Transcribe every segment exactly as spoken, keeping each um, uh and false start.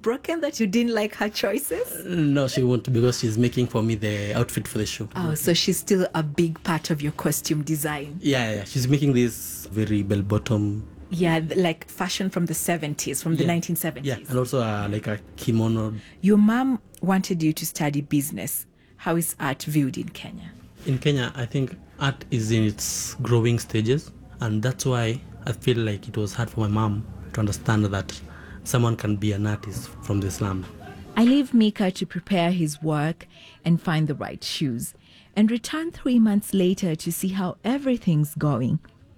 heartbroken that you didn't like her choices? No, she won't, because she's making for me the outfit for the show. Oh, so she's still a big part of your costume design. Yeah, yeah. She's making this very bell-bottom. Yeah, like fashion from the seventies, from the Yeah. nineteen seventies. Yeah, and also uh, like a kimono. Your mom wanted you to study business. How is art viewed in Kenya? In Kenya, I think art is in its growing stages, and that's why I feel like it was hard for my mom to understand that someone can be an artist from the slum. I leave Mika to prepare his work and find the right shoes, and return three months later to see how everything's going.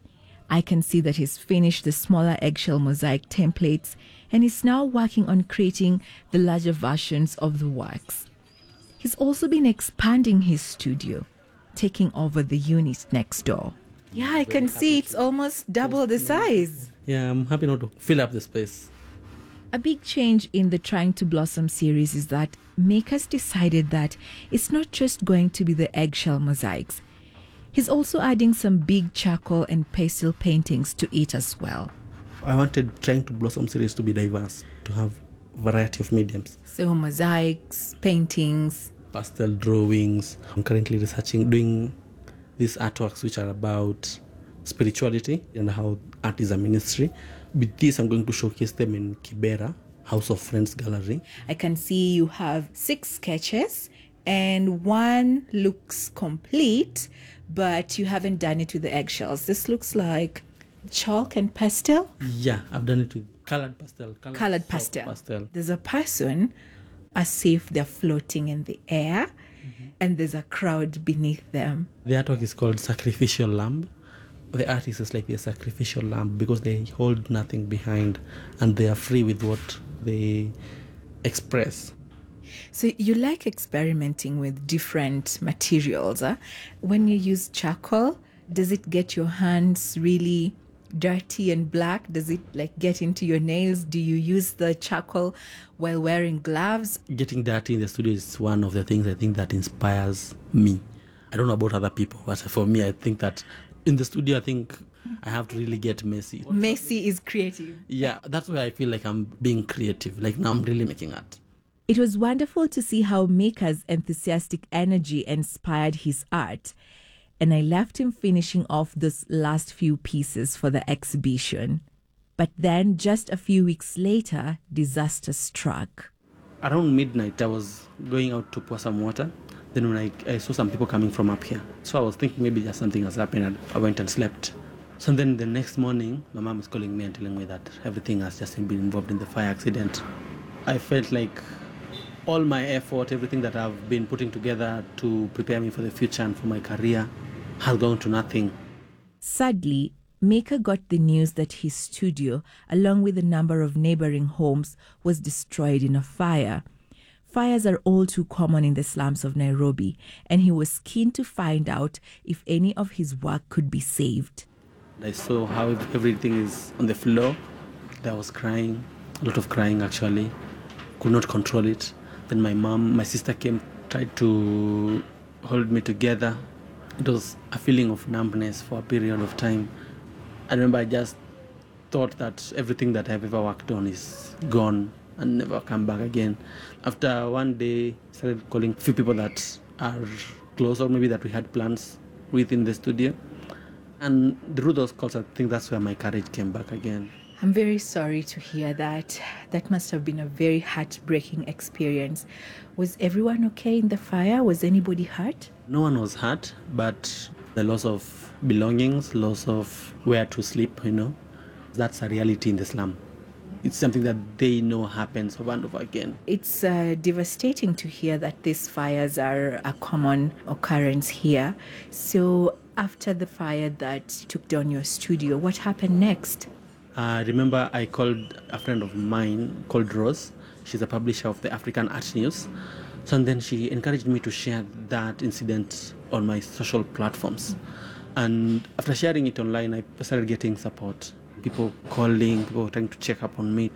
I can see that he's finished the smaller eggshell mosaic templates and is now working on creating the larger versions of the works. He's also been expanding his studio, taking over the unit next door. Yeah, I can see it's almost double the size. Yeah, I'm happy now to fill up the space. A big change in the Trying to Blossom series is that Mika's decided that it's not just going to be the eggshell mosaics. He's also adding some big charcoal and pastel paintings to it as well. I wanted Trying to Blossom series to be diverse, to have variety of mediums. So mosaics, paintings. Pastel drawings. I'm currently researching, doing these artworks which are about spirituality and how art is a ministry. With this, I'm going to showcase them in Kibera, House of Friends Gallery. I can see you have six sketches and one looks complete, but you haven't done it with the eggshells. This looks like chalk and pastel. Yeah, I've done it with colored pastel. Colored, Colored soft pastel. pastel. There's a person as if they're floating in the air, mm-hmm. and there's a crowd beneath them. The artwork is called Sacrificial Lamb. The artist is like a sacrificial lamb because they hold nothing behind and they are free with what they express. So you like experimenting with different materials. Huh? When you use charcoal, does it get your hands really dirty and black? Does it like get into your nails? Do you use the charcoal while wearing gloves? Getting dirty in the studio is one of the things I think that inspires me. I don't know about other people, but for me, I think that in the studio, I think I have to really get messy. Messy is creative. Yeah, that's why I feel like I'm being creative. Like now I'm really making art. It was wonderful to see how Mika's enthusiastic energy inspired his art. And I left him finishing off those last few pieces for the exhibition. But then, just a few weeks later, disaster struck. Around midnight, I was going out to pour some water. Then when I, I saw some people coming from up here. So I was thinking maybe just something has happened and I went and slept. So then the next morning, my mom is calling me and telling me that everything has just been involved in the fire accident. I felt like all my effort, everything that I've been putting together to prepare me for the future and for my career has gone to nothing. Sadly, Mika got the news that his studio, along with a number of neighboring homes, was destroyed in a fire. Fires are all too common in the slums of Nairobi, and he was keen to find out if any of his work could be saved. I saw how everything is on the floor. I was crying, a lot of crying actually. Could not control it. Then my mom, my sister came, tried to hold me together. It was a feeling of numbness for a period of time. I remember I just thought that everything that I've ever worked on is gone and never come back again. After one day, I started calling a few people that are close or maybe that we had plans within the studio. And through those calls, I think that's where my courage came back again. I'm very sorry to hear that. That must have been a very heartbreaking experience. Was everyone okay in the fire? Was anybody hurt? No one was hurt, but the loss of belongings, loss of where to sleep, you know, that's a reality in the slum. It's something that they know happens over and over again. It's uh, devastating to hear that these fires are a common occurrence here. So after the fire that took down your studio, what happened next? I uh, remember I called a friend of mine called Rose. She's a publisher of the African Art News. So and then she encouraged me to share that incident on my social platforms. And after sharing it online, I started getting support. People calling, people trying to check up on me.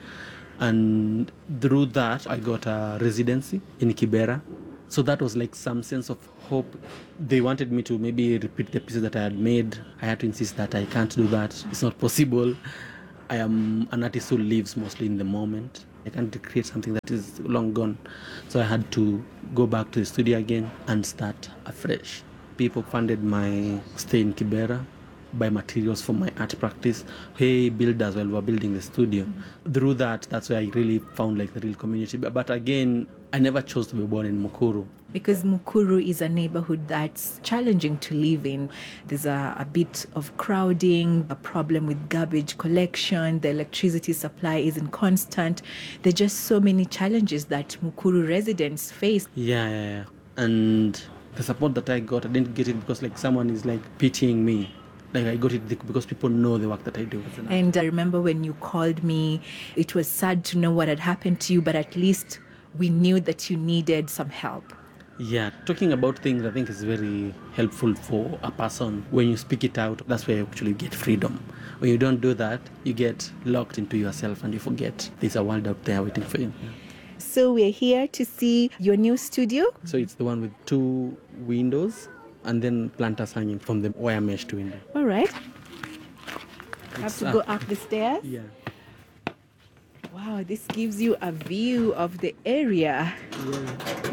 And through that, I got a residency in Kibera. So that was like some sense of hope. They wanted me to maybe repeat the pieces that I had made. I had to insist that I can't do that. It's not possible. I am an artist who lives mostly in the moment. I can't recreate something that is long gone. So I had to go back to the studio again and start afresh. People funded my stay in Kibera, buy materials for my art practice, pay builders while we were building the studio. Mm-hmm. Through that, that's where I really found like the real community. But again, I never chose to be born in Mukuru. Because Mukuru is a neighborhood that's challenging to live in. There's a, a bit of crowding, a problem with garbage collection, the electricity supply isn't constant. There are just so many challenges that Mukuru residents face. Yeah, yeah, yeah. And the support that I got, I didn't get it because like someone is like pitying me. Like I got it because people know the work that I do. And I remember when you called me, it was sad to know what had happened to you, but at least we knew that you needed some help. Yeah, talking about things I think is very helpful for a person. When you speak it out, that's where you actually get freedom. When you don't do that, you get locked into yourself and you forget there's a world out there waiting for you. Yeah. So we're here to see your new studio. So it's the one with two windows and then planters hanging from the wire mesh window. All right. I have to uh, go up the stairs? Yeah. Wow, this gives you a view of the area. Yeah.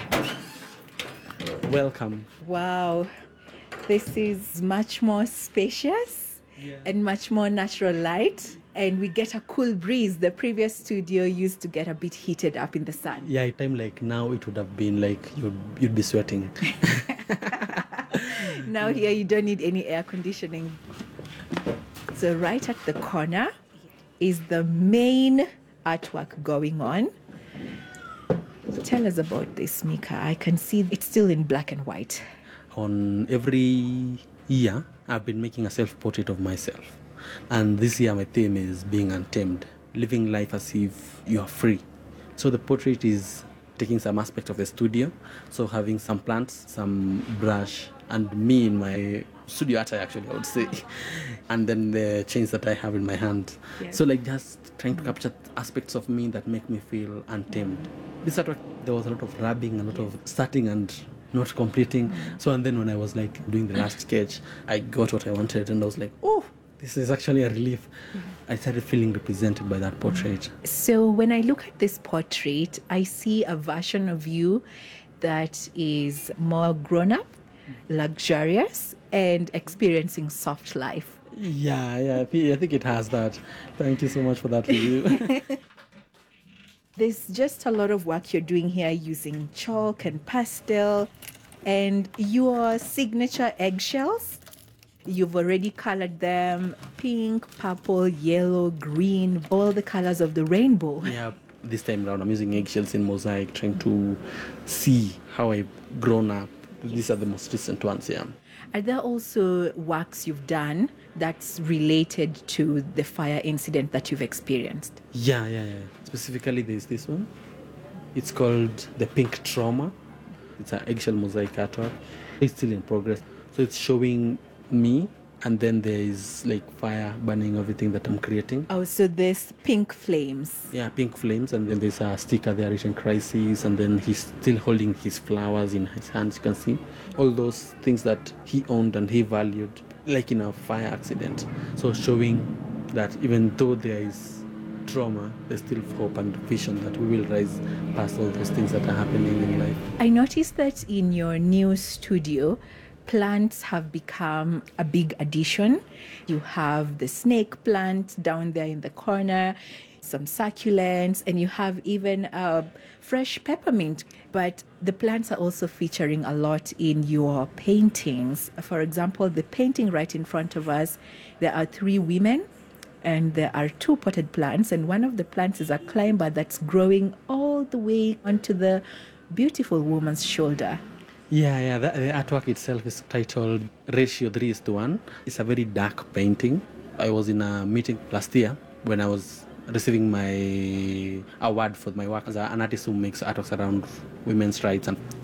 Welcome. Wow, this is much more spacious yeah. and much more natural light, and we get a cool breeze. The previous studio used to get a bit heated up in the sun. Yeah, a time like now it would have been like you'd, you'd be sweating. Now here you don't need any air conditioning. So right at the corner is the main artwork going on. Tell us about this, Mika. I can see it's still in black and white. On every year, I've been making a self-portrait of myself. And this year, my theme is being untamed, living life as if you are free. So the portrait is taking some aspect of the studio. So having some plants, some brush, and me in my studio art, actually, I would say. And then the chains that I have in my hand. Yes. So like just trying to capture aspects of me that make me feel untamed. This artwork, there was a lot of rubbing, a lot of starting and not completing. Mm-hmm. So and then when I was like doing the last sketch, I got what I wanted and I was like, oh, this is actually a relief. Mm-hmm. I started feeling represented by that portrait. So when I look at this portrait, I see a version of you that is more grown up, luxurious, and experiencing soft life. Yeah, yeah, I think it has that. Thank you so much for that review. There's just a lot of work you're doing here using chalk and pastel, and your signature eggshells. You've already colored them pink, purple, yellow, green, all the colors of the rainbow. Yeah, this time around I'm using eggshells in mosaic, trying to see how I've grown up. These are the most recent ones, yeah. Are there also works you've done that's related to the fire incident that you've experienced? Yeah, yeah, yeah. Specifically, there's this one. It's called The Pink Trauma. It's an eggshell mosaic artwork. It's still in progress. So it's showing me, and then there is like fire burning everything that I'm creating. Oh, so there's pink flames. Yeah, pink flames, and then there's a sticker there written crisis, and then he's still holding his flowers in his hands, you can see. All those things that he owned and he valued, like in a fire accident. So showing that even though there is trauma, there's still hope and vision that we will rise past all those things that are happening in life. I noticed that in your new studio, plants have become a big addition. You have the snake plant down there in the corner, some succulents, and you have even a fresh peppermint. But the plants are also featuring a lot in your paintings. For example, the painting right in front of us, there are three women and there are two potted plants, and one of the plants is a climber that's growing all the way onto the beautiful woman's shoulder. Yeah, yeah, the, the artwork itself is titled Ratio three is to one. It's a very dark painting. I was in a meeting last year when I was receiving my award for my work as an artist who makes artworks around women's rights and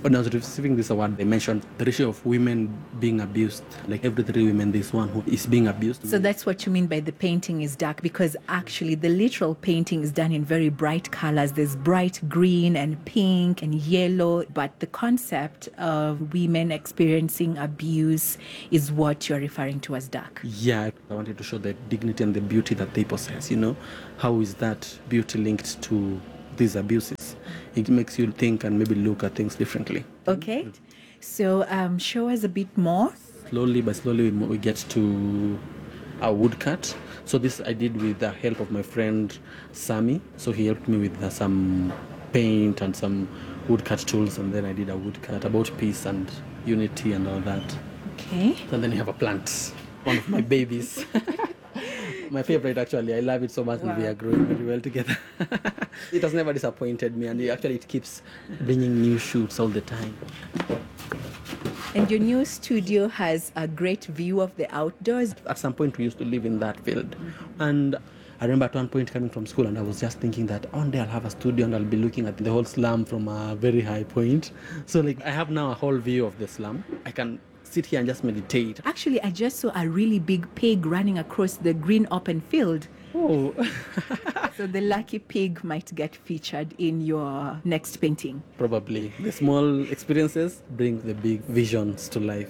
When I was receiving this award, they mentioned the ratio of women being abused. Like every three women, there's one who is being abused. So that's what you mean by the painting is dark, because actually the literal painting is done in very bright colors. There's bright green and pink and yellow, but the concept of women experiencing abuse is what you're referring to as dark. Yeah, I wanted to show the dignity and the beauty that they possess, you know. How is that beauty linked to these abuses? It makes you think and maybe look at things differently. Okay, so um, show us a bit more. Slowly by slowly we we get to a woodcut. So this I did with the help of my friend Sami. So he helped me with uh, some paint and some woodcut tools, and then I did a woodcut about peace and unity and all that. Okay. And then you have a plant, one of my babies. My favorite, actually. I love it so much. Wow. And we are growing very well together. It has never disappointed me, and it, actually it keeps bringing new shoots all the time. And your new studio has a great view of the outdoors. At some point we used to live in that field. And I remember at one point coming from school and I was just thinking that one day I'll have a studio and I'll be looking at the whole slum from a very high point. So like I have now a whole view of the slum. I can sit here and just meditate. Actually, I just saw a really big pig running across the green open field. Oh. So the lucky pig might get featured in your next painting. Probably. The small experiences bring the big visions to life.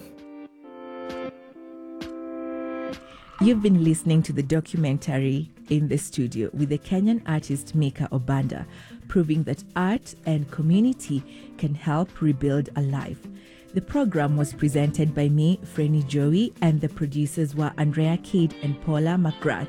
You've been listening to the documentary In the Studio with the Kenyan artist Mika Obanda, proving that art and community can help rebuild a life. The program was presented by me, Freni Joey, and the producers were Andrea Kidd and Paula McGrath.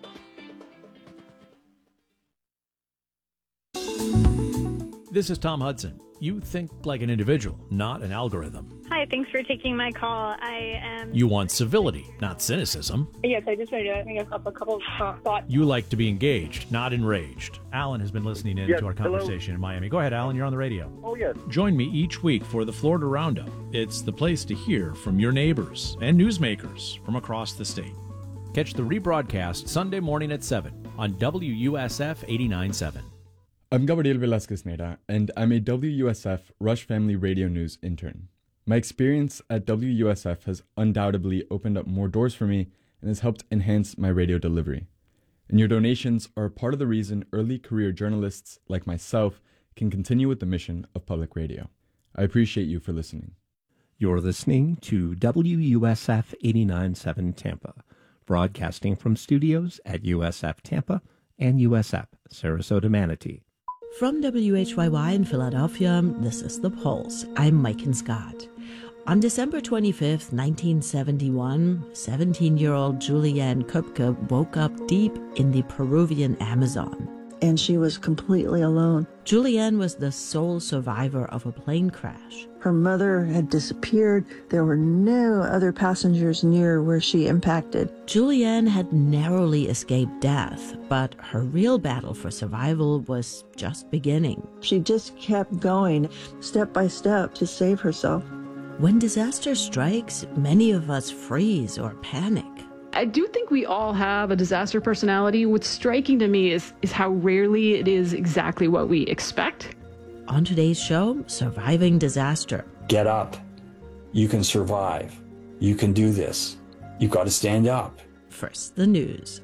This is Tom Hudson. You think like an individual, not an algorithm. Hi, thanks for taking my call. I am... You want civility, not cynicism. Yes, I just wanted to make a couple, a couple of thoughts. You like to be engaged, not enraged. Alan has been listening in yes, to our conversation hello. in Miami. Go ahead, Alan, you're on the radio. Oh, yes. Join me each week for the Florida Roundup. It's the place to hear from your neighbors and newsmakers from across the state. Catch the rebroadcast Sunday morning at seven on W U S F eighty-nine point seven. I'm Gabriel Velasquez Nera, and I'm a W U S F Rush Family Radio News intern. My experience at W U S F has undoubtedly opened up more doors for me and has helped enhance my radio delivery. And your donations are part of the reason early career journalists like myself can continue with the mission of public radio. I appreciate you for listening. You're listening to W U S F eighty-nine point seven Tampa, broadcasting from studios at U S F Tampa and U S F Sarasota Manatee. From W H Y Y in Philadelphia, this is The Pulse. I'm Maiken Scott. On December twenty-fifth, nineteen seventy-one, seventeen-year-old Julianne Kupke woke up deep in the Peruvian Amazon. And she was completely alone. Julianne was the sole survivor of a plane crash. Her mother had disappeared. There were no other passengers near where she impacted. Julianne had narrowly escaped death, but her real battle for survival was just beginning. She just kept going, step by step, to save herself. When disaster strikes, many of us freeze or panic. I do think we all have a disaster personality. What's striking to me is, is how rarely it is exactly what we expect. On today's show, Surviving Disaster. Get up. You can survive. You can do this. You've got to stand up. First, the news.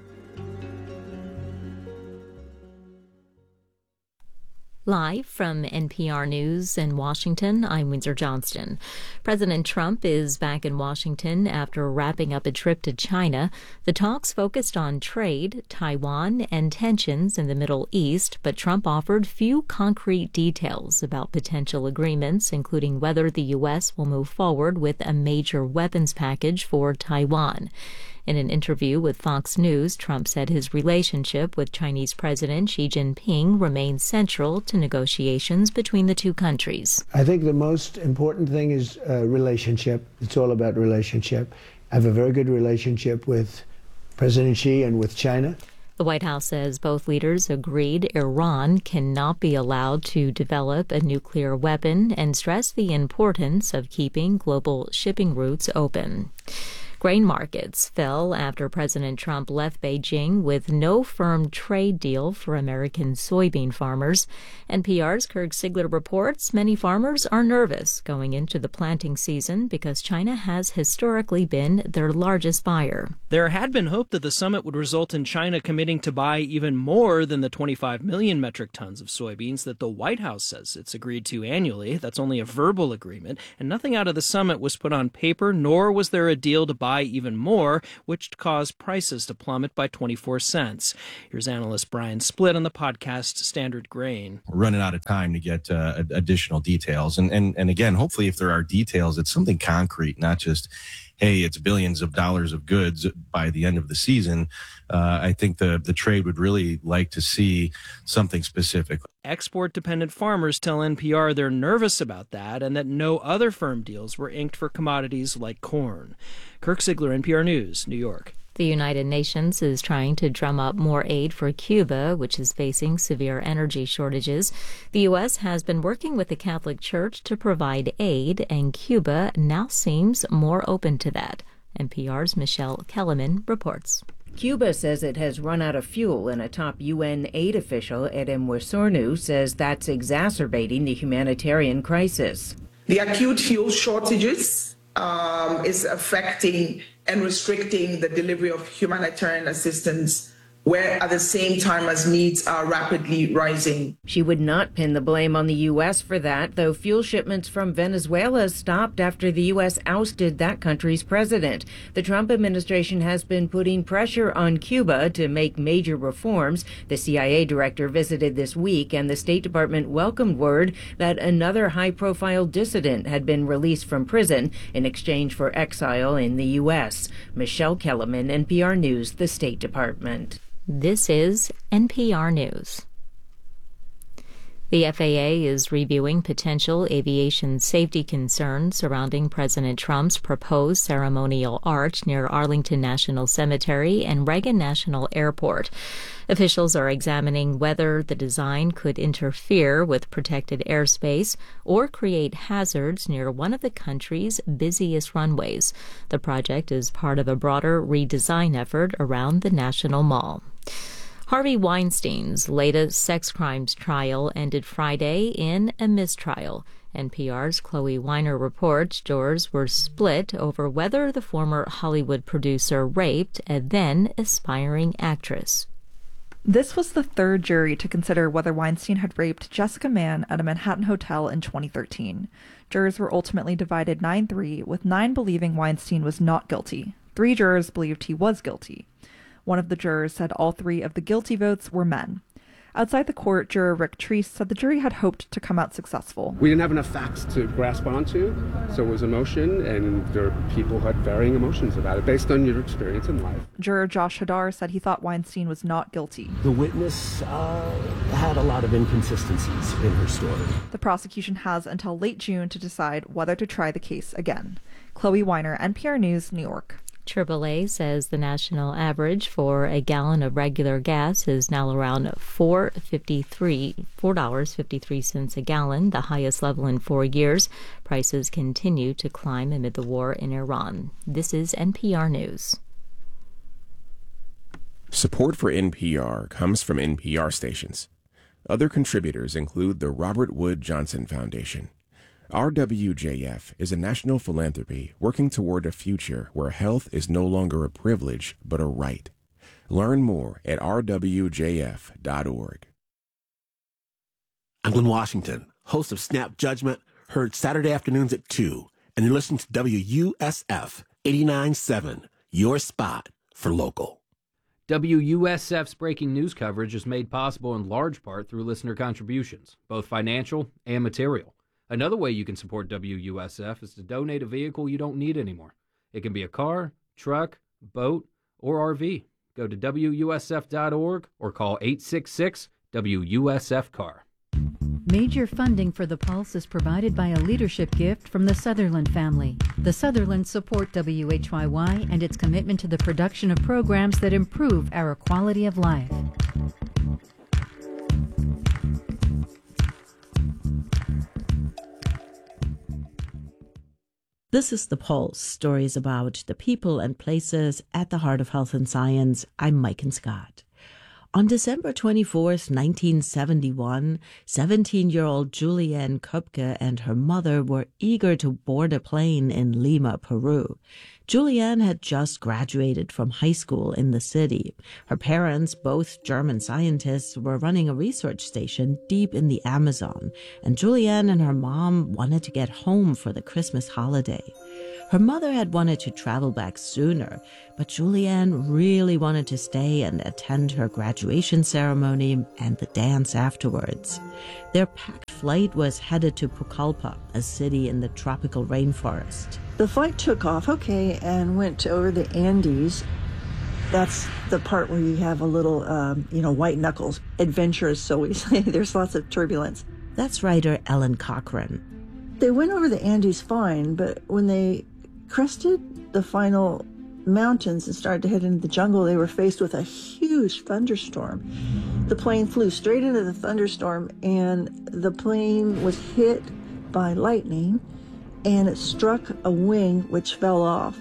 Live from N P R News in Washington, I'm Windsor Johnston. President Trump is back in Washington after wrapping up a trip to China. The talks focused on trade, Taiwan, and tensions in the Middle East, but Trump offered few concrete details about potential agreements, including whether the U S will move forward with a major weapons package for Taiwan. In an interview with Fox News, Trump said his relationship with Chinese President Xi Jinping remains central to negotiations between the two countries. I think the most important thing is uh, relationship. It's all about relationship. I have a very good relationship with President Xi and with China. The White House says both leaders agreed Iran cannot be allowed to develop a nuclear weapon and stressed the importance of keeping global shipping routes open. Grain markets fell after President Trump left Beijing with no firm trade deal for American soybean farmers. N P R's Kirk Siegler reports many farmers are nervous going into the planting season because China has historically been their largest buyer. There had been hope that the summit would result in China committing to buy even more than the twenty-five million metric tons of soybeans that the White House says it's agreed to annually. That's only a verbal agreement, and nothing out of the summit was put on paper, nor was there a deal to buy even more, which caused prices to plummet by twenty-four cents. Here's analyst Brian Splitt on the podcast Standard Grain. We're running out of time to get uh, additional details. And, and, and again, hopefully if there are details, it's something concrete, not just, hey, it's billions of dollars of goods by the end of the season. Uh, I think the, the trade would really like to see something specific. Export-dependent farmers tell N P R they're nervous about that and that no other firm deals were inked for commodities like corn. Kirk Siegler, N P R News, New York. The United Nations is trying to drum up more aid for Cuba, which is facing severe energy shortages. The U S has been working with the Catholic Church to provide aid, and Cuba now seems more open to that. N P R's Michelle Kellerman reports. Cuba says it has run out of fuel, and a top U N aid official, Edem Wesornu, says that's exacerbating the humanitarian crisis. The acute fuel shortages um, is affecting and restricting the delivery of humanitarian assistance, where at the same time as needs are rapidly rising. She would not pin the blame on the U S for that, though fuel shipments from Venezuela stopped after the U S ousted that country's president. The Trump administration has been putting pressure on Cuba to make major reforms. The C I A director visited this week, and the State Department welcomed word that another high-profile dissident had been released from prison in exchange for exile in the U S. Michelle Kellerman, N P R News, the State Department. This is N P R News. The F A A is reviewing potential aviation safety concerns surrounding President Trump's proposed ceremonial arch near Arlington National Cemetery and Reagan National Airport. Officials are examining whether the design could interfere with protected airspace or create hazards near one of the country's busiest runways. The project is part of a broader redesign effort around the National Mall. Harvey Weinstein's latest sex crimes trial ended Friday in a mistrial. N P R's Chloe Weiner reports jurors were split over whether the former Hollywood producer raped a then aspiring actress. This was the third jury to consider whether Weinstein had raped Jessica Mann at a Manhattan hotel in twenty thirteen. Jurors were ultimately divided nine three, with nine believing Weinstein was not guilty. Three jurors believed he was guilty. One of the jurors said all three of the guilty votes were men. Outside the court, juror Rick Treese said the jury had hoped to come out successful. We didn't have enough facts to grasp onto, so it was emotion, and there are people who had varying emotions about it based on your experience in life. Juror Josh Hadar said he thought Weinstein was not guilty. The witness uh, had a lot of inconsistencies in her story. The prosecution has until late June to decide whether to try the case again. Chloe Weiner, N P R News, New York. triple A says the national average for a gallon of regular gas is now around four dollars and fifty-three cents a gallon, the highest level in four years. Prices continue to climb amid the war in Iran. This is N P R News. Support for N P R comes from N P R stations. Other contributors include the Robert Wood Johnson Foundation. R W J F is a national philanthropy working toward a future where health is no longer a privilege but a right. Learn more at r w j f dot org. I'm Glenn Washington, host of Snap Judgment, heard Saturday afternoons at two, and you're listening to W U S F eighty-nine point seven, your spot for local. W U S F's breaking news coverage is made possible in large part through listener contributions, both financial and material. Another way you can support W U S F is to donate a vehicle you don't need anymore. It can be a car, truck, boat, or R V. Go to W U S F dot org or call eight six six W U S F car. Major funding for The Pulse is provided by a leadership gift from the Sutherland family. The Sutherlands support W H Y Y and its commitment to the production of programs that improve our quality of life. This is The Pulse, stories about the people and places at the heart of health and science. I'm Maiken Scott. On December twenty-fourth, nineteen seventy-one, seventeen-year-old Julianne Köpke and her mother were eager to board a plane in Lima, Peru. Julianne had just graduated from high school in the city. Her parents, both German scientists, were running a research station deep in the Amazon, and Julianne and her mom wanted to get home for the Christmas holiday. Her mother had wanted to travel back sooner, but Julianne really wanted to stay and attend her graduation ceremony and the dance afterwards. Their packed flight was headed to Pucallpa, a city in the tropical rainforest. The flight took off, okay, and went over the Andes. That's the part where you have a little, um, you know, white knuckles. Adventurous, so we say. There's lots of turbulence. That's writer Ellen Cochran. They went over the Andes fine, but when they crested the final mountains and started to head into the jungle, they were faced with a huge thunderstorm. The plane flew straight into the thunderstorm, and the plane was hit by lightning, and it struck a wing which fell off.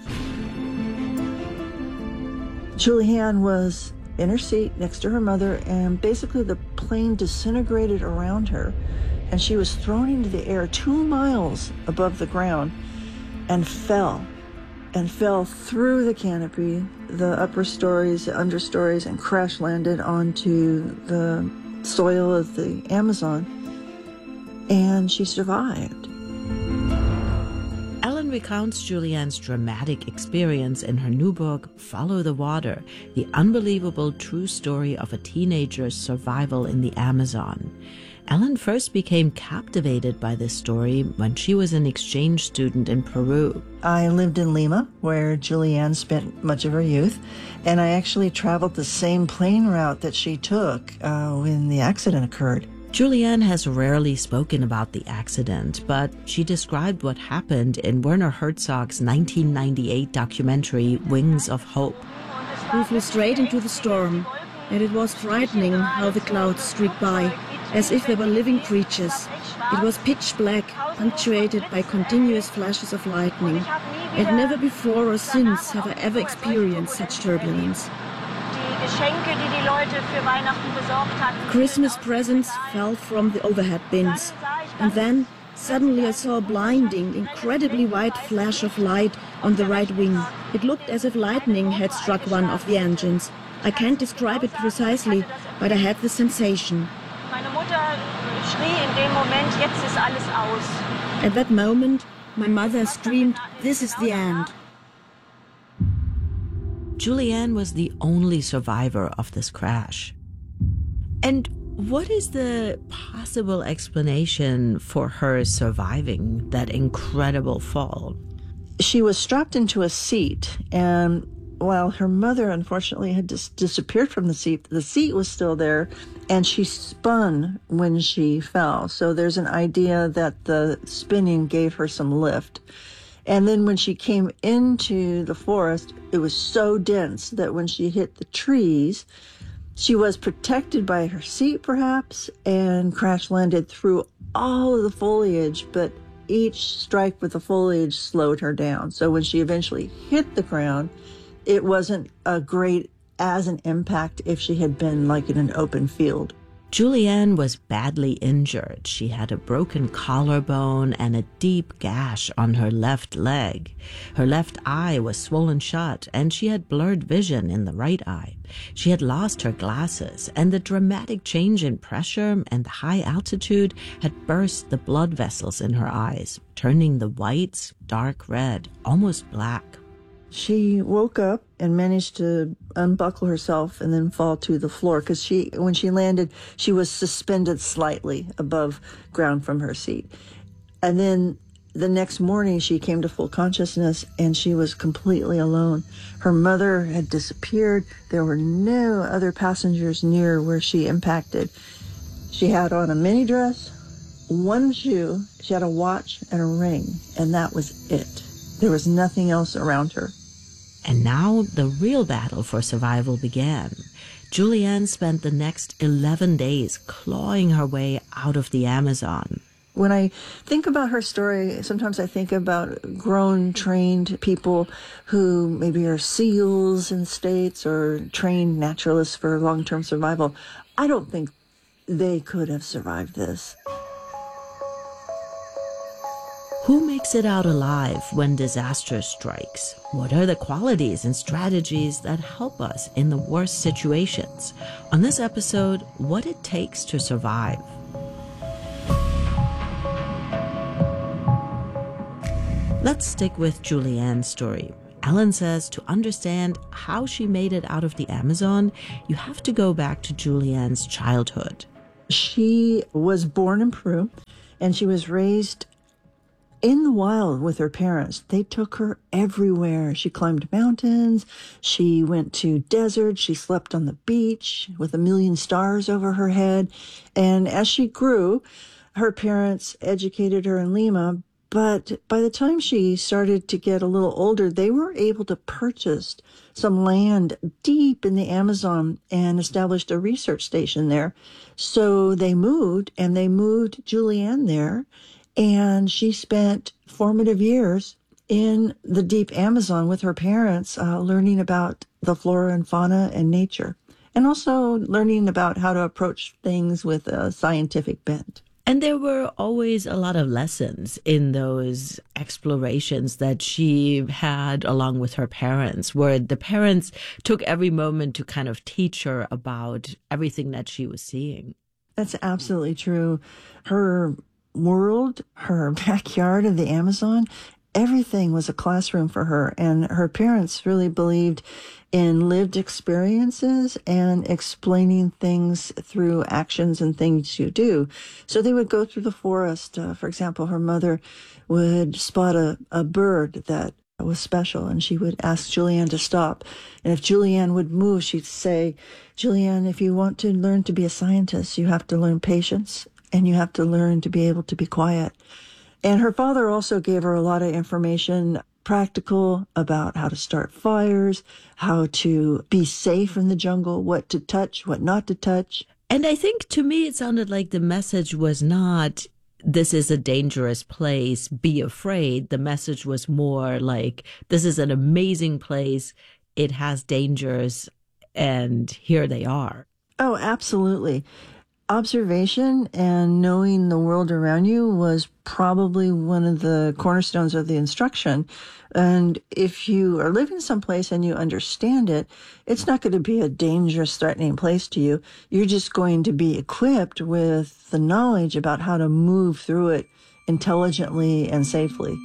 Julianne was in her seat next to her mother, and basically the plane disintegrated around her, and she was thrown into the air two miles above the ground and fell, and fell through the canopy, the upper stories, the understories, and crash landed onto the soil of the Amazon, and she survived. Ellen recounts Julianne's dramatic experience in her new book, Follow the Water, the unbelievable true story of a teenager's survival in the Amazon. Ellen first became captivated by this story when she was an exchange student in Peru. I lived in Lima, where Julianne spent much of her youth, and I actually traveled the same plane route that she took uh, when the accident occurred. Julianne has rarely spoken about the accident, but she described what happened in Werner Herzog's nineteen ninety-eight documentary, Wings of Hope. We flew straight into the storm, and it was frightening how the clouds streaked by, as if they were living creatures. It was pitch black, punctuated by continuous flashes of lightning, and never before or since have I ever experienced such turbulence. Christmas presents fell from the overhead bins, and then suddenly I saw a blinding, incredibly white flash of light on the right wing. It looked as if lightning had struck one of the engines. I can't describe it precisely, but I had the sensation. At that moment, my mother screamed, "This is the end." Julianne was the only survivor of this crash. And what is the possible explanation for her surviving that incredible fall? She was strapped into a seat, and while her mother unfortunately had dis- disappeared from the seat, the seat was still there, and she spun when she fell. So there's an idea that the spinning gave her some lift. And then when she came into the forest, it was so dense that when she hit the trees, she was protected by her seat perhaps, and crash landed through all of the foliage, but each strike with the foliage slowed her down. So when she eventually hit the ground, it wasn't a great as an impact if she had been like in an open field. Julianne was badly injured. She had a broken collarbone and a deep gash on her left leg. Her left eye was swollen shut, and she had blurred vision in the right eye. She had lost her glasses, and the dramatic change in pressure and the high altitude had burst the blood vessels in her eyes, turning the whites dark red, almost black. She woke up and managed to unbuckle herself and then fall to the floor because she, when she landed, she was suspended slightly above ground from her seat. And then the next morning she came to full consciousness and she was completely alone. Her mother had disappeared. There were no other passengers near where she impacted. She had on a mini dress, one shoe, she had a watch and a ring, and that was it. There was nothing else around her. And now the real battle for survival began. Julianne spent the next eleven days clawing her way out of the Amazon. When I think about her story, sometimes I think about grown, trained people who maybe are SEALs in states or trained naturalists for long-term survival. I don't think they could have survived this. Who makes it out alive when disaster strikes? What are the qualities and strategies that help us in the worst situations? On this episode, what it takes to survive. Let's stick with Julianne's story. Ellen says to understand how she made it out of the Amazon, you have to go back to Julianne's childhood. She was born in Peru, and she was raised in the wild with her parents. They took her everywhere. She climbed mountains. She went to deserts. She slept on the beach with a million stars over her head. And as she grew, her parents educated her in Lima. But by the time she started to get a little older, they were able to purchase some land deep in the Amazon and established a research station there. So they moved, and they moved Julianne there. And she spent formative years in the deep Amazon with her parents, uh, learning about the flora and fauna and nature, and also learning about how to approach things with a scientific bent. And there were always a lot of lessons in those explorations that she had along with her parents, where the parents took every moment to kind of teach her about everything that she was seeing. That's absolutely true. Her world, her backyard of the Amazon, everything was a classroom for her. And her parents really believed in lived experiences and explaining things through actions and things you do. So they would go through the forest. Uh, for example, her mother would spot a, a bird that was special, and she would ask Julianne to stop. And if Julianne would move, she'd say, Julianne, if you want to learn to be a scientist, you have to learn patience. And you have to learn to be able to be quiet. And her father also gave her a lot of information, practical, about how to start fires, how to be safe in the jungle, what to touch, what not to touch. And I think to me it sounded like the message was not, this is a dangerous place, be afraid. The message was more like, this is an amazing place, it has dangers, and here they are. Oh, absolutely. Observation and knowing the world around you was probably one of the cornerstones of the instruction. And if you are living someplace and you understand it, it's not going to be a dangerous, threatening place to you. You're just going to be equipped with the knowledge about how to move through it intelligently and safely.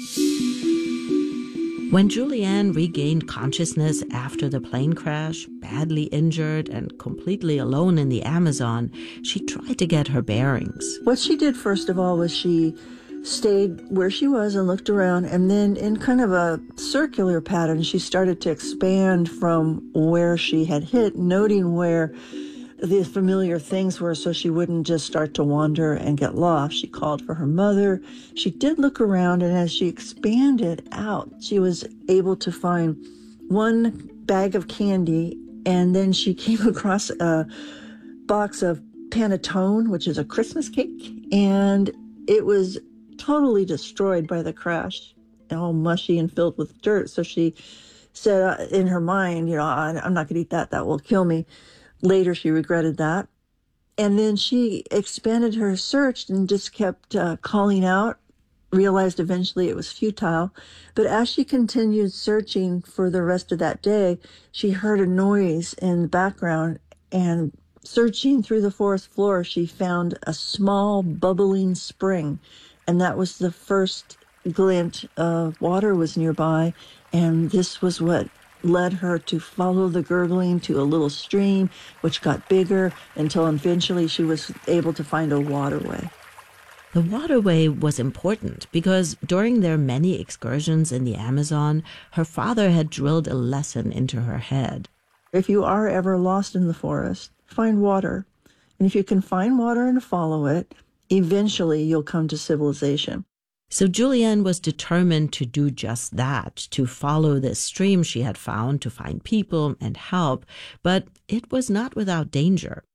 When Julianne regained consciousness after the plane crash, badly injured and completely alone in the Amazon, she tried to get her bearings. What she did, first of all, was she stayed where she was and looked around, and then in kind of a circular pattern, she started to expand from where she had hit, noting where the familiar things were so she wouldn't just start to wander and get lost. She called for her mother. She did look around, and as she expanded out, she was able to find one bag of candy, and then she came across a box of panettone, which is a Christmas cake, and it was totally destroyed by the crash, all mushy and filled with dirt. So she said uh, in her mind, you know, I'm not going to eat that. That will kill me. Later, she regretted that. And then she expanded her search and just kept uh, calling out, realized eventually it was futile. But as she continued searching for the rest of that day, she heard a noise in the background, and searching through the forest floor, she found a small bubbling spring. And that was the first glint of water was nearby. And this was what led her to follow the gurgling to a little stream, which got bigger until eventually she was able to find a waterway. The waterway was important because during their many excursions in the Amazon, her father had drilled a lesson into her head. If you are ever lost in the forest, find water. And if you can find water and follow it, eventually you'll come to civilization. So Julianne was determined to do just that, to follow this stream she had found to find people and help, but it was not without danger.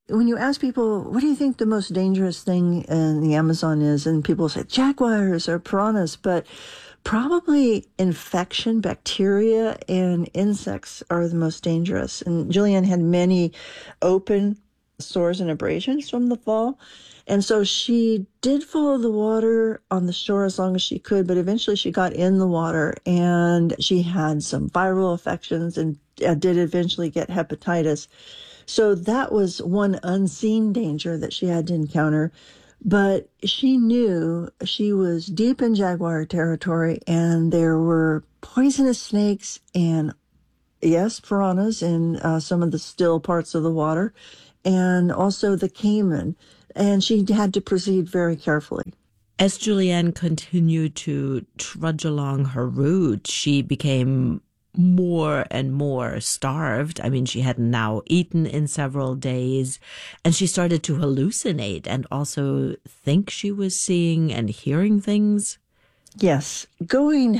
When you ask people, what do you think the most dangerous thing in the Amazon is? And people say jaguars or piranhas, but probably infection, bacteria, and insects are the most dangerous. And Julianne had many open sores and abrasions from the fall. And so she did follow the water on the shore as long as she could, but eventually she got in the water and she had some viral infections and uh, did eventually get hepatitis. So that was one unseen danger that she had to encounter. But she knew she was deep in jaguar territory and there were poisonous snakes and, yes, piranhas in uh, some of the still parts of the water, and also the caiman. And she had to proceed very carefully. As Julianne continued to trudge along her route, she became more and more starved. I mean, she hadn't now eaten in several days, and she started to hallucinate and also think she was seeing and hearing things. Yes, going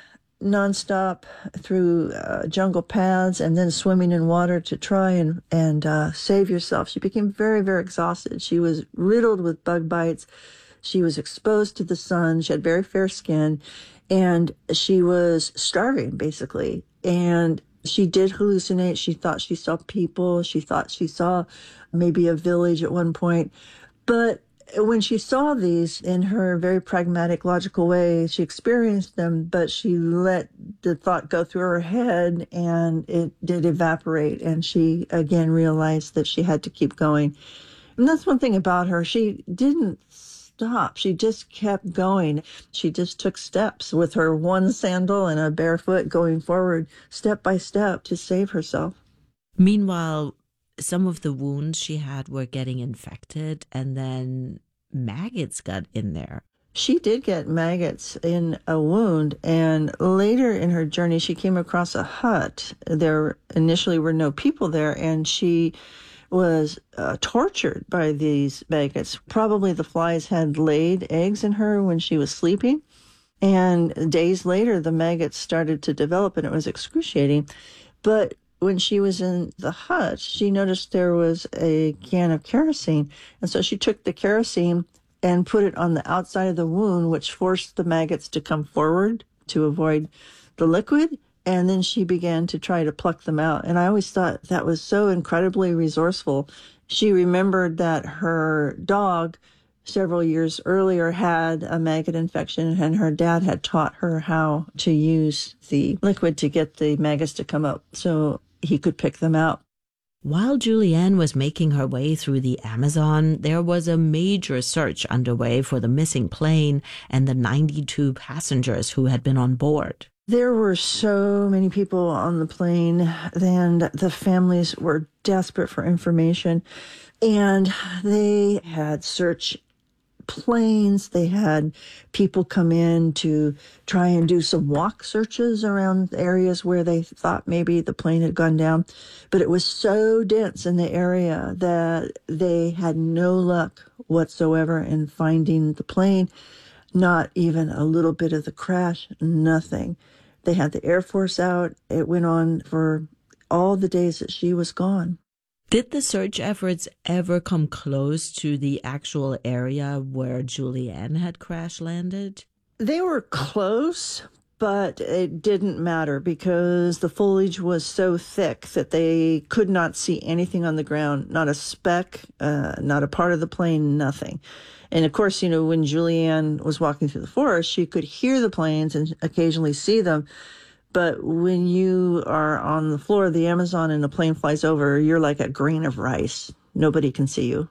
nonstop through uh, jungle paths and then swimming in water to try and, and uh, save yourself. She became very, very exhausted. She was riddled with bug bites. She was exposed to the sun. She had very fair skin. And she was starving, basically. And she did hallucinate. She thought she saw people. She thought she saw maybe a village at one point. But when she saw these in her very pragmatic, logical way, she experienced them, but she let the thought go through her head and it did evaporate. And she again realized that she had to keep going. And that's one thing about her. She didn't stop. She just kept going. She just took steps with her one sandal and a bare foot going forward, step by step, to save herself. Meanwhile, some of the wounds she had were getting infected, and then maggots got in there. She did get maggots in a wound, and later in her journey, she came across a hut. There initially were no people there, and she was uh, tortured by these maggots. Probably the flies had laid eggs in her when she was sleeping, and days later, the maggots started to develop, and it was excruciating. But when she was in the hut, she noticed there was a can of kerosene. And so she took the kerosene and put it on the outside of the wound, which forced the maggots to come forward to avoid the liquid. And then she began to try to pluck them out. And I always thought that was so incredibly resourceful. She remembered that her dog several years earlier had a maggot infection, and her dad had taught her how to use the liquid to get the maggots to come up so he could pick them out. While Julianne was making her way through the Amazon, there was a major search underway for the missing plane and the ninety-two passengers who had been on board. There were so many people on the plane, and the families were desperate for information, and they had search planes. They had people come in to try and do some walk searches around areas where they thought maybe the plane had gone down. But it was so dense in the area that they had no luck whatsoever in finding the plane. Not even a little bit of the crash, nothing. They had the Air Force out. It went on for all the days that she was gone. Did the search efforts ever come close to the actual area where Julianne had crash landed? They were close, but it didn't matter because the foliage was so thick that they could not see anything on the ground, not a speck, uh, not a part of the plane, nothing. And of course, you know, when Julianne was walking through the forest, she could hear the planes and occasionally see them. But when you are on the floor of the Amazon and a plane flies over, you're like a grain of rice. Nobody can see you.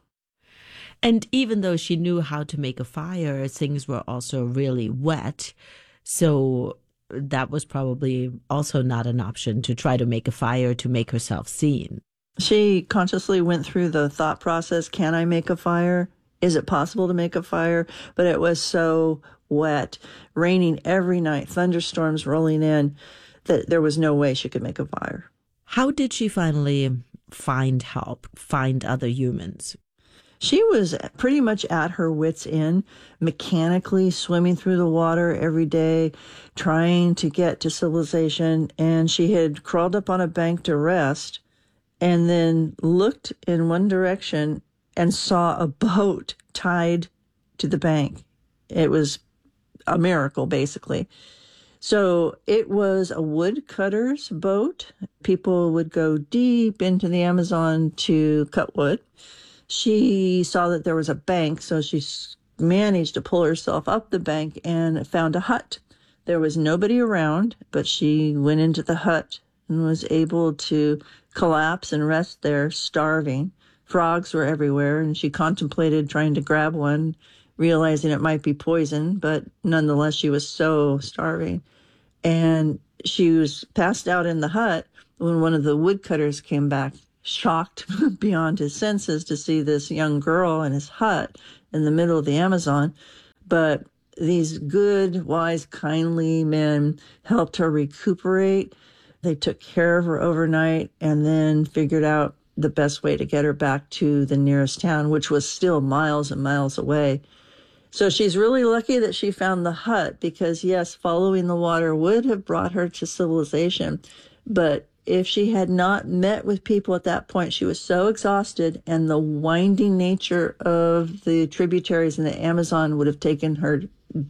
And even though she knew how to make a fire, things were also really wet. So that was probably also not an option, to try to make a fire to make herself seen. She consciously went through the thought process, can I make a fire? Is it possible to make a fire? But it was so wet, raining every night, thunderstorms rolling in, that there was no way she could make a fire. How did she finally find help, find other humans? She was pretty much at her wits' end, mechanically swimming through the water every day, trying to get to civilization. And she had crawled up on a bank to rest. and then looked in one direction and saw a boat tied to the bank. It was a miracle, basically. So it was a woodcutter's boat. People would go deep into the Amazon to cut wood. She saw that there was a bank, so she managed to pull herself up the bank and found a hut. There was nobody around, but she went into the hut and was able to collapse and rest there, starving. Frogs were everywhere, and she contemplated trying to grab one, realizing it might be poison, but nonetheless, she was so starving. And she was passed out in the hut when one of the woodcutters came back, shocked beyond his senses to see this young girl in his hut in the middle of the Amazon. But these good, wise, kindly men helped her recuperate. They took care of her overnight and then figured out the best way to get her back to the nearest town, which was still miles and miles away. So she's really lucky that she found the hut because, yes, following the water would have brought her to civilization. But if she had not met with people at that point, she was so exhausted, and the winding nature of the tributaries in the Amazon would have taken her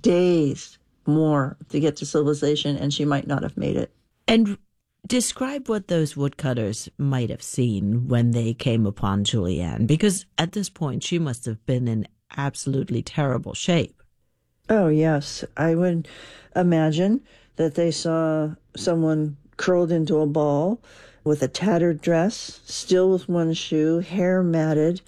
days more to get to civilization, and she might not have made it. And describe what those woodcutters might have seen when they came upon Julianne, because at this point she must have been in absolutely terrible shape. Oh, yes. I would imagine that they saw someone curled into a ball with a tattered dress, still with one shoe, hair matted.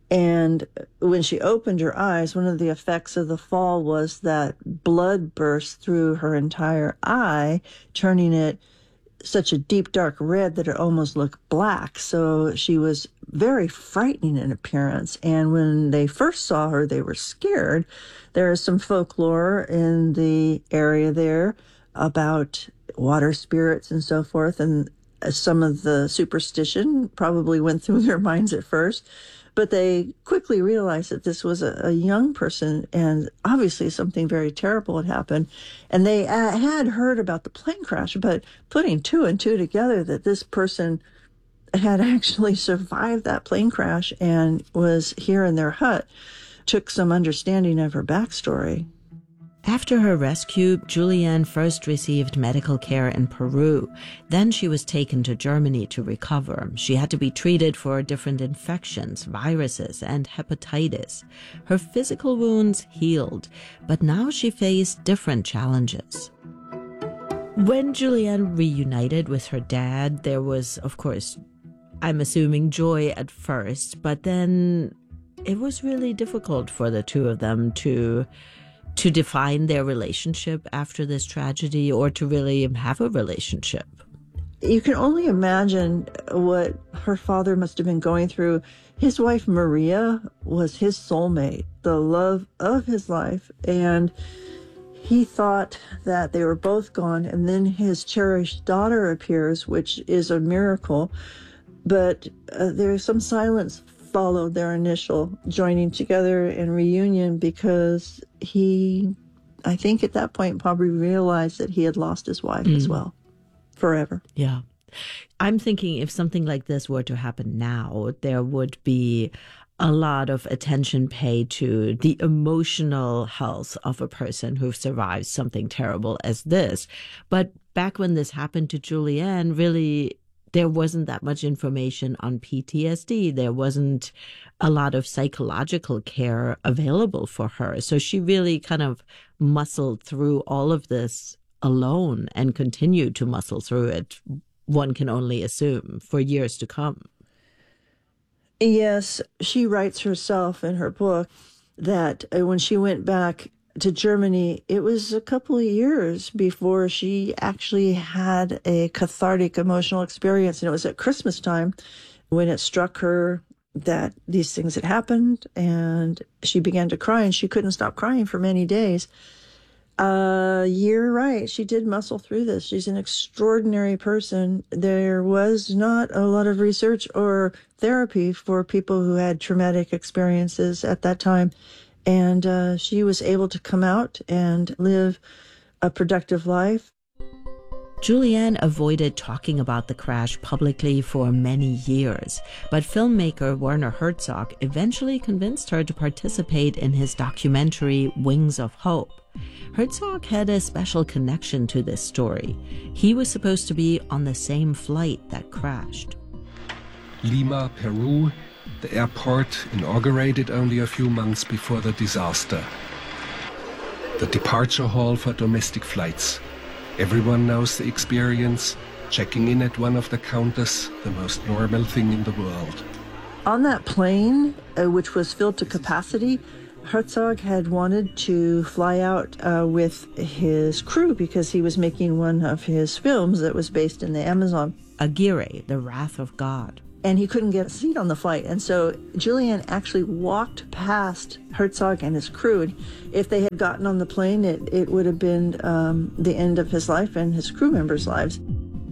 And when she opened her eyes, one of the effects of the fall was that blood burst through her entire eye, turning it such a deep dark red that it almost looked black. So she was very frightening in appearance. And when they first saw her, they were scared. There is some folklore in the area there about water spirits and so forth. And some of the superstition probably went through their minds at first. But they quickly realized that this was a, a young person, and obviously something very terrible had happened. And they uh, had heard about the plane crash, but putting two and two together that this person had actually survived that plane crash and was here in their hut took some understanding of her backstory. After her rescue, Julianne first received medical care in Peru. Then she was taken to Germany to recover. She had to be treated for different infections, viruses, and hepatitis. Her physical wounds healed, but now she faced different challenges. When Julianne reunited with her dad, there was, of course, I'm assuming joy at first, but then it was really difficult for the two of them to to define their relationship after this tragedy, or to really have a relationship. You can only imagine what her father must have been going through. His wife, Maria, was his soulmate, the love of his life, and he thought that they were both gone, and then his cherished daughter appears, which is a miracle, but uh, there's some silence followed their initial joining together and reunion, because he, I think at that point, probably realized that he had lost his wife mm. as well, forever. Yeah. I'm thinking if something like this were to happen now, there would be a lot of attention paid to the emotional health of a person who survives something terrible as this. But back when this happened to Julianne, really, there wasn't that much information on P T S D. There wasn't a lot of psychological care available for her. So she really kind of muscled through all of this alone and continued to muscle through it, one can only assume, for years to come. Yes, she writes herself in her book that when she went back to Germany, it was a couple of years before she actually had a cathartic emotional experience. And it was at Christmas time when it struck her that these things had happened, and she began to cry, and she couldn't stop crying for many days. Uh, you're right. She did muscle through this. She's an extraordinary person. There was not a lot of research or therapy for people who had traumatic experiences at that time. And uh, she was able to come out and live a productive life. Julianne avoided talking about the crash publicly for many years, but filmmaker Werner Herzog eventually convinced her to participate in his documentary Wings of Hope. Herzog had a special connection to this story. He was supposed to be on the same flight that crashed. Lima, Peru. The airport inaugurated only a few months before the disaster. The departure hall for domestic flights. Everyone knows the experience. Checking in at one of the counters, the most normal thing in the world. On that plane, uh, which was filled to capacity, Herzog had wanted to fly out uh, with his crew because he was making one of his films that was based in the Amazon. Aguirre, The Wrath of God. And he couldn't get a seat on the flight. And so Julianne actually walked past Herzog and his crew. And if they had gotten on the plane, it, it would have been um, the end of his life and his crew members' lives.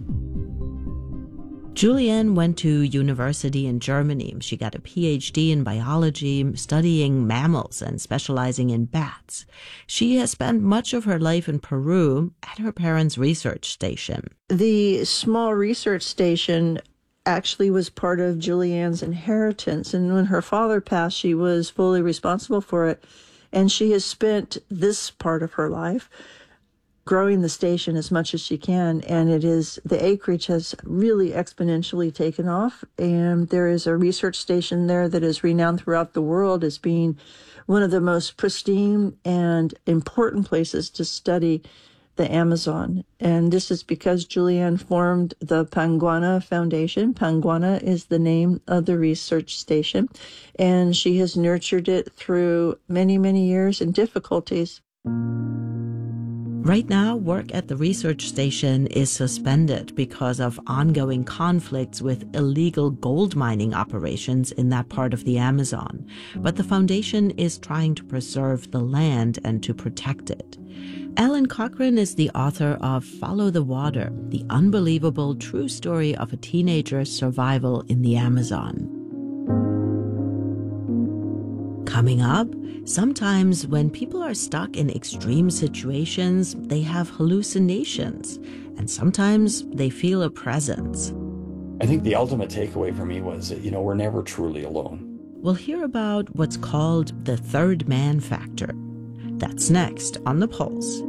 Julianne went to university in Germany. She got a P H D in biology, studying mammals and specializing in bats. She has spent much of her life in Peru at her parents' research station. The small research station actually was part of Julianne's inheritance. And when her father passed, she was fully responsible for it. And she has spent this part of her life growing the station as much as she can. And it is, the acreage has really exponentially taken off. And there is a research station there that is renowned throughout the world as being one of the most pristine and important places to study the Amazon. And this is because Julianne formed the Panguana Foundation. Panguana is the name of the research station, and she has nurtured it through many, many years and difficulties. Right now, work at the research station is suspended because of ongoing conflicts with illegal gold mining operations in that part of the Amazon. But the foundation is trying to preserve the land and to protect it. Alan Cochrane is the author of Follow the Water, the unbelievable true story of a teenager's survival in the Amazon. Coming up, sometimes when people are stuck in extreme situations, they have hallucinations, and sometimes they feel a presence. I think the ultimate takeaway for me was that, you know, we're never truly alone. We'll hear about what's called the third man factor. That's next on The Pulse.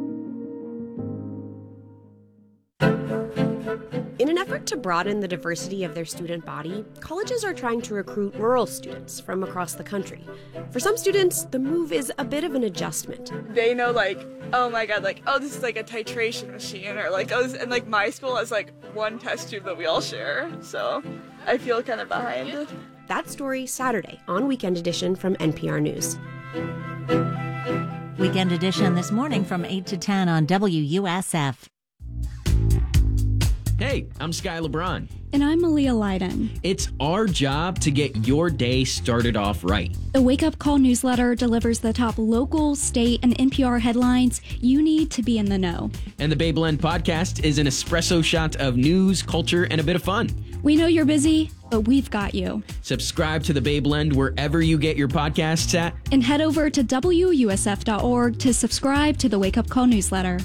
In an effort to broaden the diversity of their student body, colleges are trying to recruit rural students from across the country. For some students, the move is a bit of an adjustment. They know, like, oh my god, like, oh, this is like a titration machine, or like, oh, this, and like my school has like one test tube that we all share, so I feel kind of behind it. That story Saturday on Weekend Edition from N P R News. Weekend Edition this morning from eight to ten on W U S F. Hey, I'm Sky LeBron. And I'm Malia Leiden. It's our job to get your day started off right. The Wake Up Call newsletter delivers the top local, state, and N P R headlines you need to be in the know. And the Bay Blend podcast is an espresso shot of news, culture, and a bit of fun. We know you're busy, but we've got you. Subscribe to the Bay Blend wherever you get your podcasts at. And head over to W U S F dot org to subscribe to the Wake Up Call newsletter.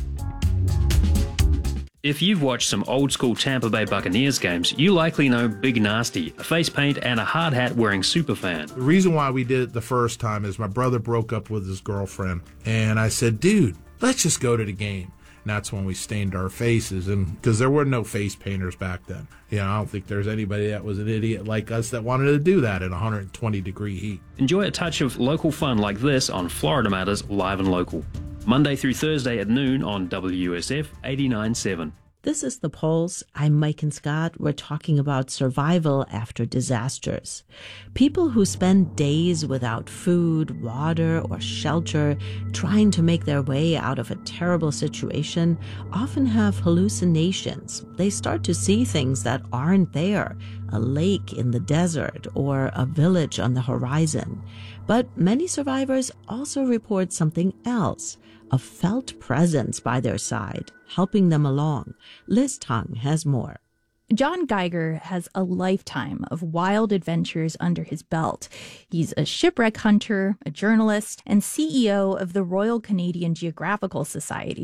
If you've watched some old-school Tampa Bay Buccaneers games, you likely know Big Nasty, a face paint and a hard hat wearing superfan. The reason why we did it the first time is my brother broke up with his girlfriend, and I said, dude, let's just go to the game. And that's when we stained our faces, and because there were no face painters back then. You know, I don't think there's anybody that was an idiot like us that wanted to do that in one hundred twenty degree heat. Enjoy a touch of local fun like this on Florida Matters Live and Local. Monday through Thursday at noon on W U S F eighty-nine point seven. This is The Pulse. I'm Mike and Scott. We're talking about survival after disasters. People who spend days without food, water, or shelter trying to make their way out of a terrible situation often have hallucinations. They start to see things that aren't there, a lake in the desert or a village on the horizon. But many survivors also report something else, a felt presence by their side, helping them along. Liz Tung has more. John Geiger has a lifetime of wild adventures under his belt. He's a shipwreck hunter, a journalist, and C E O of the Royal Canadian Geographical Society.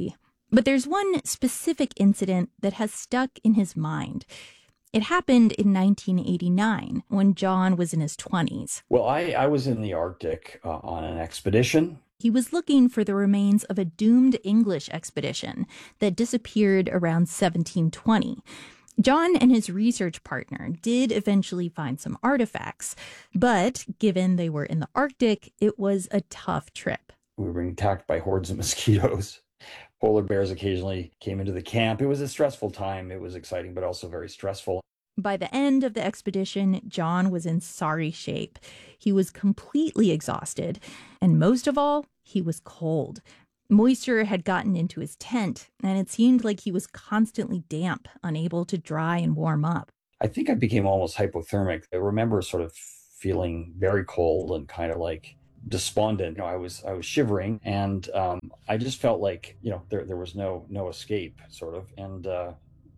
But there's one specific incident that has stuck in his mind. It happened in nineteen eighty-nine when John was in his twenties. Well, I, I was in the Arctic uh, on an expedition. He was looking for the remains of a doomed English expedition that disappeared around seventeen twenty. John and his research partner did eventually find some artifacts, but given they were in the Arctic, it was a tough trip. We were being attacked by hordes of mosquitoes. Polar bears occasionally came into the camp. It was a stressful time. It was exciting, but also very stressful. By the end of the expedition, John was in sorry shape. He was completely exhausted, and most of all, he was cold. Moisture had gotten into his tent, and it seemed like he was constantly damp, unable to dry and warm up. I think I became almost hypothermic. I remember sort of feeling very cold and kind of like despondent. You know, I was I was shivering, and um, I just felt like, you know, there there was no no escape, sort of. And uh,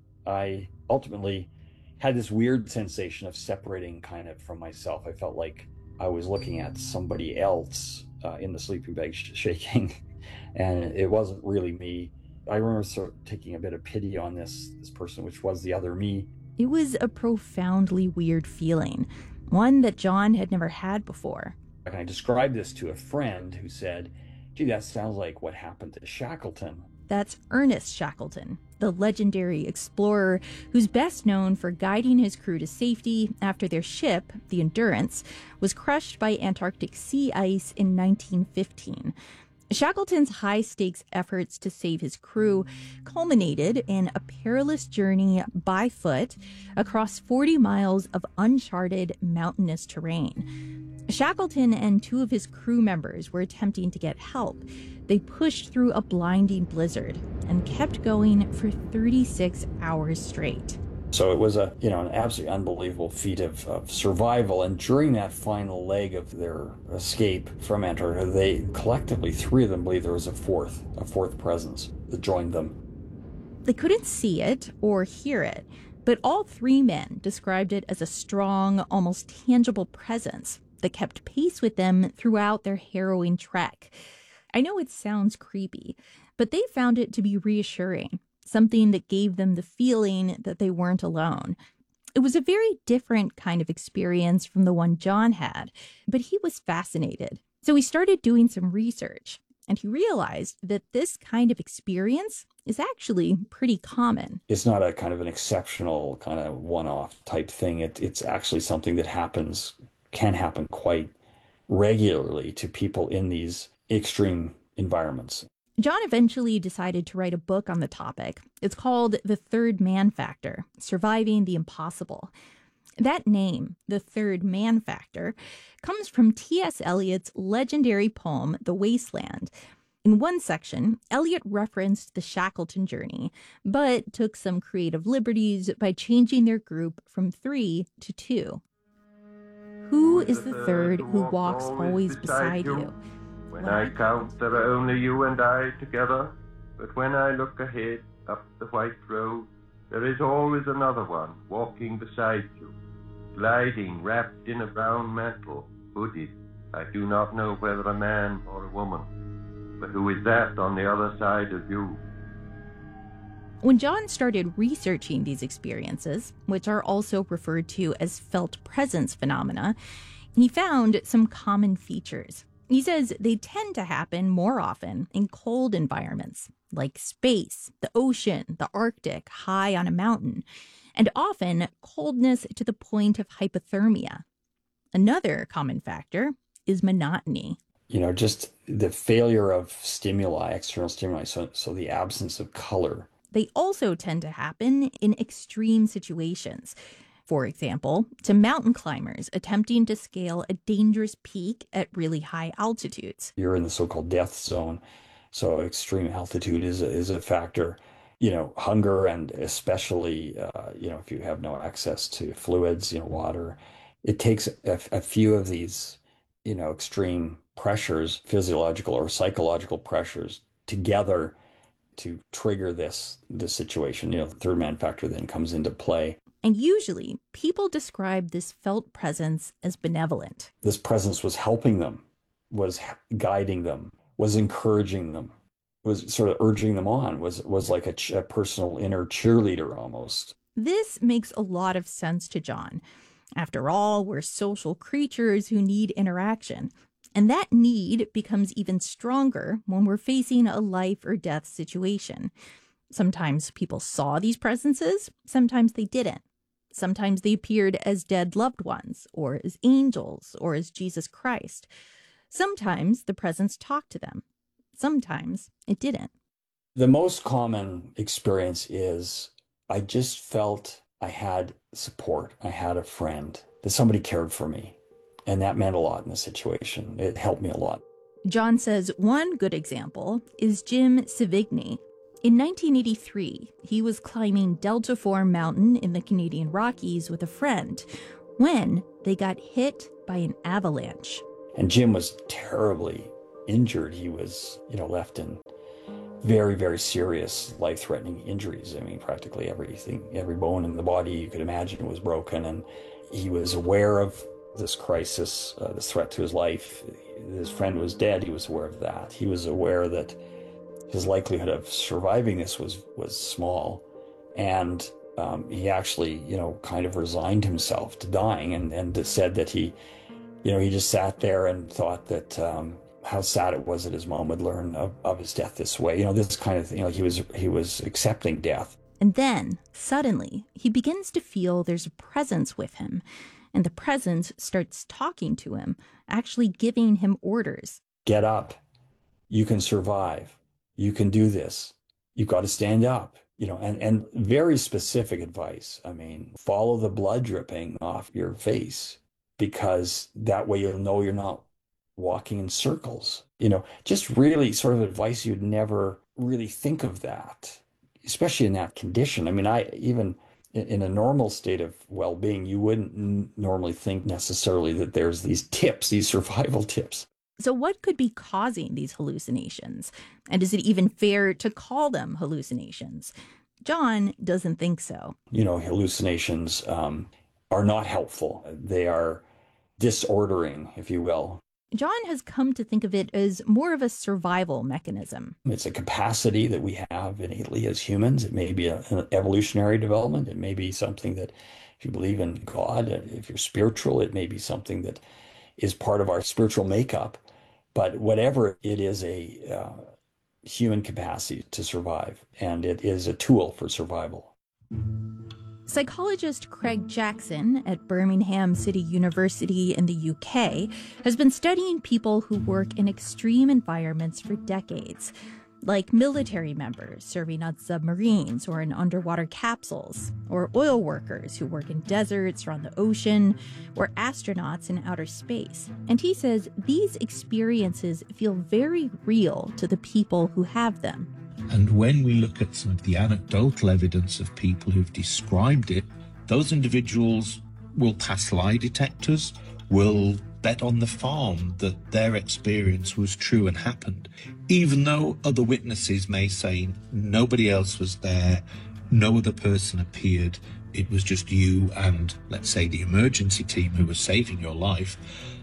I ultimately had this weird sensation of separating kind of from myself. I felt like I was looking at somebody else uh, in the sleeping bag sh- shaking, and it wasn't really me. I remember sort of taking a bit of pity on this this person, which was the other me. It was a profoundly weird feeling, one that John had never had before. And I described this to a friend who said, gee, that sounds like what happened to Shackleton. That's Ernest Shackleton, the legendary explorer who's best known for guiding his crew to safety after their ship, the Endurance, was crushed by Antarctic sea ice in nineteen fifteen. Shackleton's high-stakes efforts to save his crew culminated in a perilous journey by foot across forty miles of uncharted mountainous terrain. Shackleton and two of his crew members were attempting to get help. They pushed through a blinding blizzard and kept going for thirty-six hours straight. So it was a, you know, an absolutely unbelievable feat of, of survival. And during that final leg of their escape from Antarctica, they collectively, three of them believe there was a fourth, a fourth presence that joined them. They couldn't see it or hear it, but all three men described it as a strong, almost tangible presence that kept pace with them throughout their harrowing trek. I know it sounds creepy, but they found it to be reassuring, something that gave them the feeling that they weren't alone. It was a very different kind of experience from the one John had, but he was fascinated. So he started doing some research, and he realized that this kind of experience is actually pretty common. It's not a kind of an exceptional kind of one-off type thing. It, it's actually something that happens, can happen quite regularly to people in these extreme environments. John eventually decided to write a book on the topic. It's called The Third Man Factor: Surviving the Impossible. That name, The Third Man Factor, comes from T S Eliot's legendary poem, The Wasteland. In one section, Eliot referenced the Shackleton journey, but took some creative liberties by changing their group from three to two. Who is the third who walks always beside you? When I count, there are only you and I together, but when I look ahead up the white road, there is always another one walking beside you, gliding wrapped in a brown mantle, hooded. I do not know whether a man or a woman, but who is that on the other side of you? When John started researching these experiences, which are also referred to as felt presence phenomena, he found some common features. He says they tend to happen more often in cold environments, like space, the ocean, the Arctic, high on a mountain, and often coldness to the point of hypothermia. Another common factor is monotony. You know, just the failure of stimuli, external stimuli, so, so the absence of color. They also tend to happen in extreme situations. For example, to mountain climbers attempting to scale a dangerous peak at really high altitudes. You're in the so-called death zone, so extreme altitude is a, is a factor. You know, hunger, and especially, uh, you know, if you have no access to fluids, you know, water, it takes a, a few of these, you know, extreme pressures, physiological or psychological pressures together to trigger this, this situation. You know, the third man factor then comes into play. And usually, people describe this felt presence as benevolent. This presence was helping them, was guiding them, was encouraging them. was sort of urging them on, was was like a, ch- a personal inner cheerleader almost. This makes a lot of sense to John. After all, we're social creatures who need interaction. And that need becomes even stronger when we're facing a life or death situation. Sometimes people saw these presences, sometimes they didn't. Sometimes they appeared as dead loved ones, or as angels, or as Jesus Christ. Sometimes the presence talked to them. Sometimes it didn't. The most common experience is I just felt I had support. I had a friend, that somebody cared for me. And that meant a lot in the situation. It helped me a lot. John says one good example is Jim Savigny. In nineteen eighty-three, he was climbing Delta four Mountain in the Canadian Rockies with a friend when they got hit by an avalanche. And Jim was terribly injured. He was, you know, left in very, very serious life-threatening injuries. I mean, practically everything, every bone in the body you could imagine was broken. And he was aware of this crisis, uh, this threat to his life. His friend was dead. He was aware of that. He was aware that his likelihood of surviving this was was small, and um, he actually, you know, kind of resigned himself to dying, and and said that he, you know, he just sat there and thought that um, how sad it was that his mom would learn of, of his death this way. You know, this kind of thing. You know, he was he was accepting death. And then suddenly he begins to feel there's a presence with him, and the presence starts talking to him, actually giving him orders. Get up. You can survive. You can do this. You've got to stand up, you know, and, and very specific advice. I mean, follow the blood dripping off your face, because that way you'll know you're not walking in circles. You know, just really sort of advice you'd never really think of that, especially in that condition. I mean, I even in, in a normal state of well-being, you wouldn't n- normally think necessarily that there's these tips, these survival tips. So what could be causing these hallucinations? And is it even fair to call them hallucinations? John doesn't think so. You know, hallucinations um, are not helpful. They are disordering, if you will. John has come to think of it as more of a survival mechanism. It's a capacity that we have innately as humans. It may be a, an evolutionary development. It may be something that, if you believe in God, if you're spiritual, it may be something that is part of our spiritual makeup. But whatever, it is a uh, human capacity to survive, and it is a tool for survival. Psychologist Craig Jackson at Birmingham City University in the U K has been studying people who work in extreme environments for decades, like military members serving on submarines or in underwater capsules, or oil workers who work in deserts or on the ocean, or astronauts in outer space. And he says these experiences feel very real to the people who have them. And when we look at some of the anecdotal evidence of people who've described it, those individuals will pass lie detectors, will bet on the farm that their experience was true and happened, even though other witnesses may say nobody else was there, no other person appeared, it was just you and, let's say, the emergency team who was saving your life.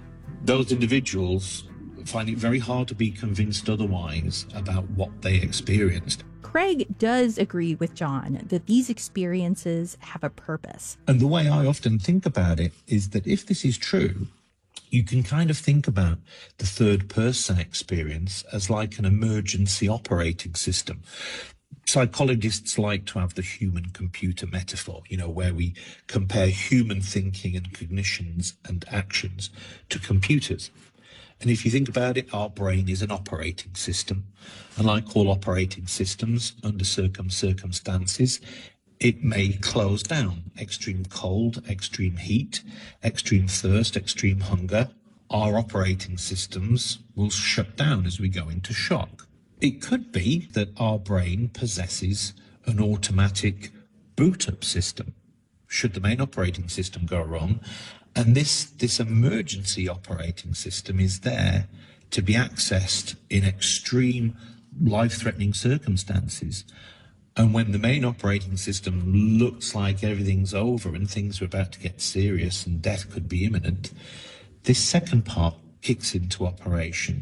Those individuals find it very hard to be convinced otherwise about what they experienced. Craig does agree with John that these experiences have a purpose. And the way I often think about it is that if this is true, you can kind of think about the third person experience as like an emergency operating system. Psychologists like to have the human computer metaphor, you know, where we compare human thinking and cognitions and actions to computers. And if you think about it, our brain is an operating system. And like all operating systems, under certain circumstances, it may close down. Extreme cold, extreme heat, extreme thirst, extreme hunger. Our operating systems will shut down as we go into shock. It could be that our brain possesses an automatic boot-up system should the main operating system go wrong. And this, this emergency operating system is there to be accessed in extreme life-threatening circumstances. And when the main operating system looks like everything's over and things are about to get serious and death could be imminent, this second part kicks into operation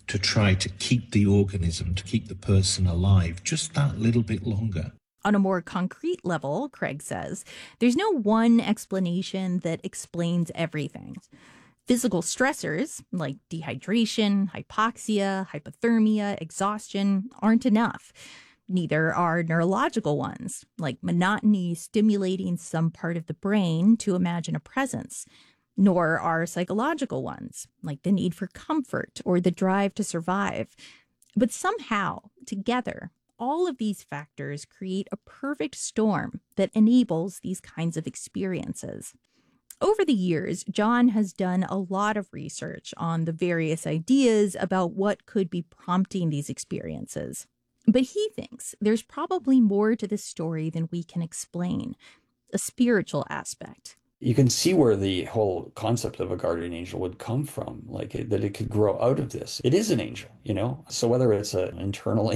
to try to keep the organism, to keep the person alive just that little bit longer. On a more concrete level, Craig says, there's no one explanation that explains everything. Physical stressors like dehydration, hypoxia, hypothermia, exhaustion aren't enough. Neither are neurological ones, like monotony stimulating some part of the brain to imagine a presence. Nor are psychological ones, like the need for comfort or the drive to survive. But somehow, together, all of these factors create a perfect storm that enables these kinds of experiences. Over the years, John has done a lot of research on the various ideas about what could be prompting these experiences. But he thinks there's probably more to this story than we can explain, a spiritual aspect. You can see where the whole concept of a guardian angel would come from, like it, that it could grow out of this. It is an angel, you know? So whether it's an internal